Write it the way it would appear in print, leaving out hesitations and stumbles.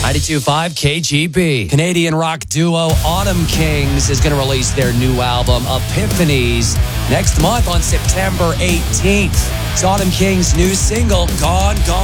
92.5 KGB. Canadian rock duo Autumn Kings is going to release their new album, Epiphanies, next month on September 18th. It's Autumn Kings' new single, Gone, Gone.